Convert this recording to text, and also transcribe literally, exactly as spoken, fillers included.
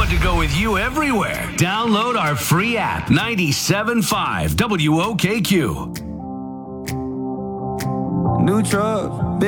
want to go with you everywhere. Download our free app, ninety-seven point five W O K Q. New truck.